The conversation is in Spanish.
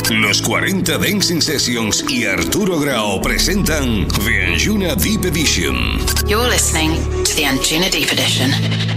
Los 40 Dancing Sessions y Arturo Grau presentan The Anjuna Deep Edition. You're listening to the Anjuna Deep Edition.